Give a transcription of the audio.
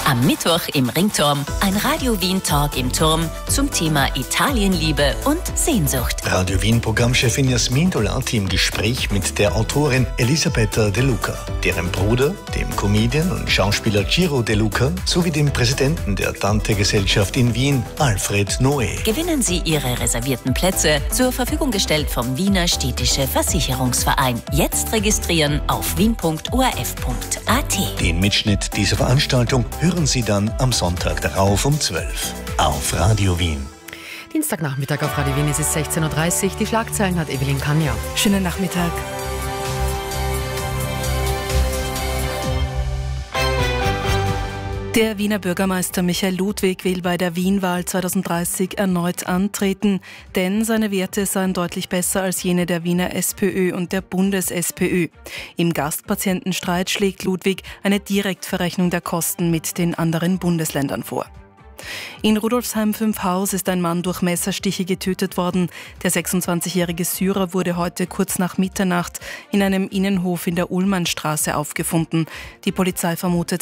Am Mittwoch im Ringturm ein Radio Wien Talk im Turm zum Thema Italienliebe und Sehnsucht. Radio Wien Programmchefin Jasmin Dolati im Gespräch mit der Autorin Elisabetta De Luca, deren Bruder, dem Comedian und Schauspieler Ciro De Luca, sowie dem Präsidenten der Dante-Gesellschaft in Wien, Alfred Noé. Gewinnen Sie Ihre reservierten Plätze, zur Verfügung gestellt vom Wiener Städtische Versicherungsverein. Jetzt registrieren auf wien.orf.at. Den Mitschnitt dieser Veranstaltung hören Sie dann am Sonntag darauf um 12 auf Radio Wien. Dienstagnachmittag auf Radio Wien, es ist 16.30 Uhr. Die Schlagzeilen hat Evelyn Kanja. Schönen Nachmittag. Der Wiener Bürgermeister Michael Ludwig will bei der Wien-Wahl 2030 erneut antreten, denn seine Werte seien deutlich besser als jene der Wiener SPÖ und der Bundes-SPÖ. Im Gastpatientenstreit schlägt Ludwig eine Direktverrechnung der Kosten mit den anderen Bundesländern vor. In Rudolfsheim 5 Haus ist ein Mann durch Messerstiche getötet worden. Der 26-jährige Syrer wurde heute kurz nach Mitternacht in einem Innenhof in der Ullmannstraße aufgefunden. Die Polizei vermutet